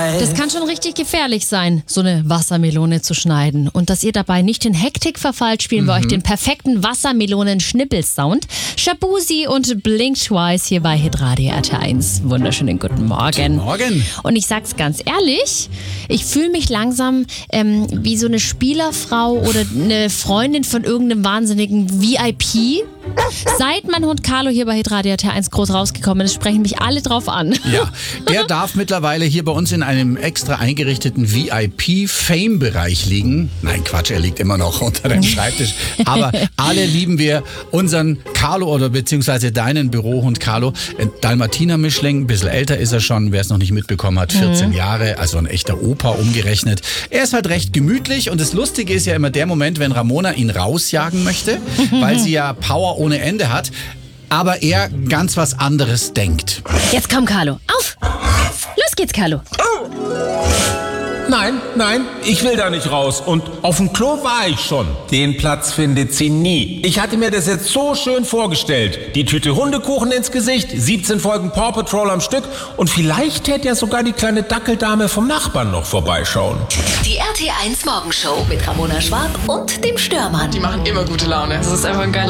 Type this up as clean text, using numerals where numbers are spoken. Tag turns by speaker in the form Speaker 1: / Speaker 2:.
Speaker 1: Das kann schon richtig gefährlich sein, so eine Wassermelone zu schneiden. Und dass ihr dabei nicht in Hektik verfallt, spielen wir euch den perfekten Wassermelonen-Schnippelsound. Shabuzi und Blink Twice hier bei Hitradio RT1. Wunderschönen guten Morgen.
Speaker 2: Guten Morgen.
Speaker 1: Und ich sag's ganz ehrlich, ich fühle mich langsam wie so eine Spielerfrau oder eine Freundin von irgendeinem wahnsinnigen VIP. Seit mein Hund Carlo hier bei Hitradio RT1 groß rausgekommen ist, sprechen mich alle drauf an.
Speaker 2: Ja, der darf mittlerweile hier bei uns in einem extra eingerichteten VIP-Fame-Bereich liegen. Nein, Quatsch, er liegt immer noch unter dem Schreibtisch. Aber alle lieben wir unseren Carlo oder beziehungsweise deinen Bürohund Carlo. Dalmatiner-Mischling, ein bisschen älter ist er schon, wer es noch nicht mitbekommen hat, 14 Jahre, also ein echter Opa umgerechnet. Er ist halt recht gemütlich und das Lustige ist ja immer der Moment, wenn Ramona ihn rausjagen möchte, weil sie ja Power ohne Ende hat, aber er ganz was anderes denkt.
Speaker 1: Jetzt komm, Carlo, auf! Los geht's, Carlo.
Speaker 3: Nein, ich will da nicht raus. Und auf dem Klo war ich schon. Den Platz findet sie nie. Ich hatte mir das jetzt so schön vorgestellt. Die Tüte Hundekuchen ins Gesicht, 17 Folgen Paw Patrol am Stück und vielleicht hätte ja sogar die kleine Dackeldame vom Nachbarn noch vorbeischauen.
Speaker 4: Die RT1 Morgenshow mit Ramona Schwarb und dem Störmann.
Speaker 5: Die machen immer gute Laune. Das ist einfach ein geiler